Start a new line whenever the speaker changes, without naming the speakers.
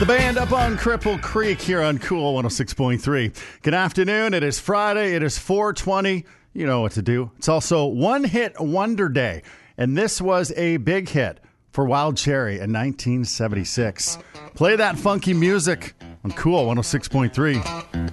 The band up on Cripple Creek here on Cool 106.3. Good afternoon. It is Friday. It is 4:20. You know what to do. It's also One Hit Wonder Day. And this was a big hit for Wild Cherry in 1976. Play that funky music on Cool 106.3.